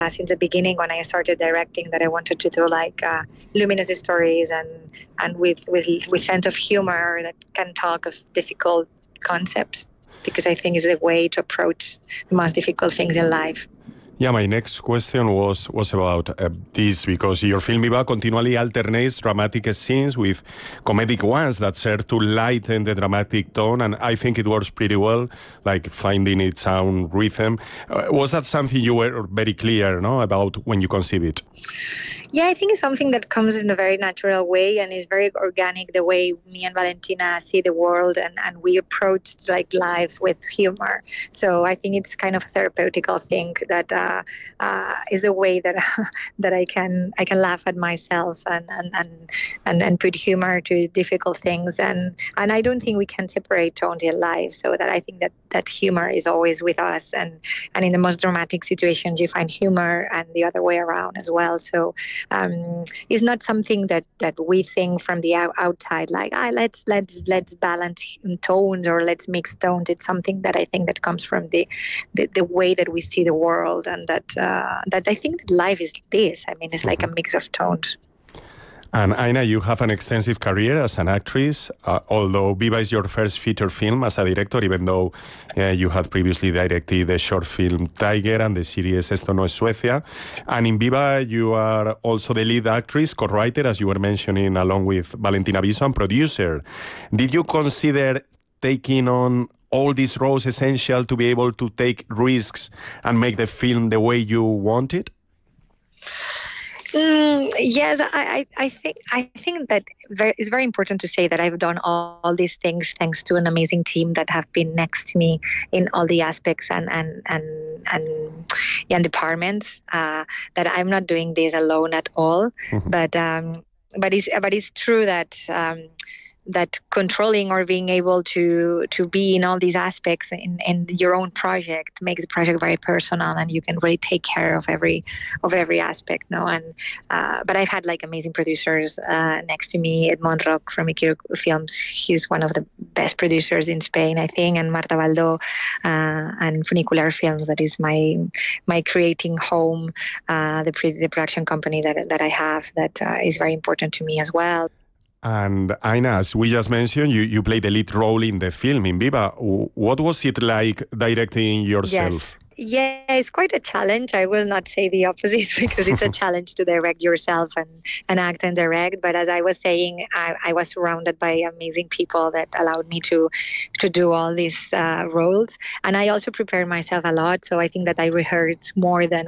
since the beginning when I started directing that I wanted to do like luminous stories and with sense of humor that can talk of difficult concepts, because I think it's a way to approach the most difficult things in life. Yeah, my next question was about this, because your film Viva continually alternates dramatic scenes with comedic ones that serve to lighten the dramatic tone, and I think it works pretty well, like finding its own rhythm. Was that something you were very clear, about when you conceive it? Yeah, I think it's something that comes in a very natural way and is very organic, the way me and Valentina see the world, and we approach like life with humor. So I think it's kind of a therapeutical thing that is a way that that I can laugh at myself and put humor to difficult things, and I don't think we can separate tone and life. So that I think that humor is always with us, and in the most dramatic situations you find humor, and the other way around as well. So it's not something that we think from the outside, like let's balance tones or let's mix tones. It's something that I think that comes from the way that we see the world, and that I think that life is this. I mean, it's like a mix of tones. And Aina, you have an extensive career as an actress, although Viva is your first feature film as a director, even though you had previously directed the short film Tiger and the series Esto no es Suecia. And in Viva, you are also the lead actress, co-writer, as you were mentioning, along with Valentina Viso, and producer. Did you consider taking on all these roles essential to be able to take risks and make the film the way you want it? Yes, I think that it's very important to say that I've done all these things thanks to an amazing team that have been next to me in all the aspects and departments. That I'm not doing this alone at all. Mm-hmm. But it's true that that controlling or being able to be in all these aspects in your own project makes the project very personal, and you can really take care of every aspect. And but I've had like amazing producers next to me. Edmond Roch from Ikiro Films, he's one of the best producers in Spain, I think, and Marta Baldó and Funicular Films, that is my creating home, the production company that I have, that is very important to me as well. And Aina, as we just mentioned, you played the lead role in the film, in Viva. What was it like directing yourself? Yes. Yeah, it's quite a challenge. I will not say the opposite, because it's a challenge to direct yourself and act and direct. But as I was saying, I was surrounded by amazing people that allowed me to do all these roles. And I also prepared myself a lot. So I think that I rehearsed more than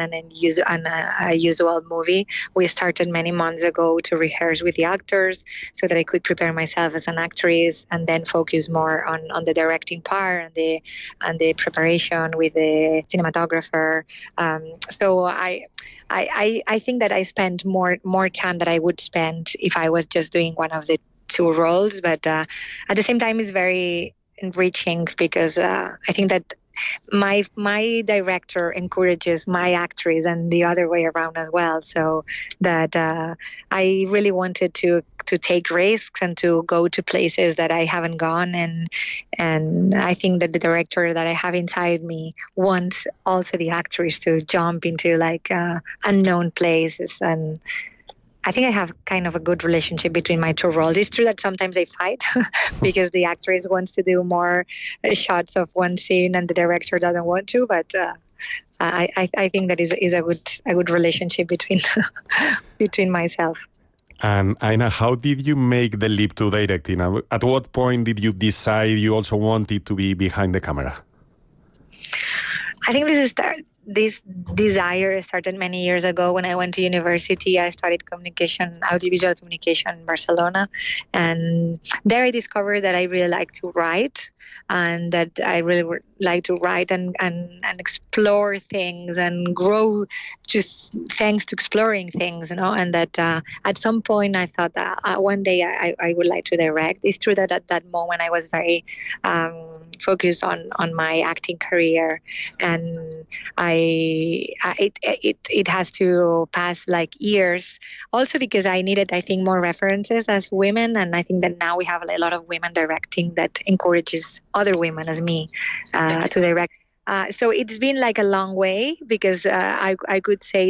a usual movie. We started many months ago to rehearse with the actors so that I could prepare myself as an actress and then focus more on the directing part and the preparation with the cinematographer. So I think that I spent more time that I would spend if I was just doing one of the two roles. But at the same time, it's very enriching, because I think that my director encourages my actress and the other way around as well. So that I really wanted to take risks and to go to places that I haven't gone, and I think that the director that I have inside me wants also the actress to jump into like unknown places. And I think I have kind of a good relationship between my two roles. It's true that sometimes they fight because the actress wants to do more shots of one scene and the director doesn't want to. But I think that is a good relationship between myself. And Aina, how did you make the leap to directing? At what point did you decide you also wanted to be behind the camera? I think this desire started many years ago when I went to university. I studied audiovisual communication in Barcelona, and there I discovered that I really like to write, and that I really like to write and explore things and grow just thanks to exploring things, and that at some point I thought that one day I would like to direct. It's true that at that moment I was very focused on my acting career, and it has to pass like years, also because I needed, I think, more references as women, and I think that now we have a lot of women directing that encourages other women as me to direct. So it's been like a long way, because I could say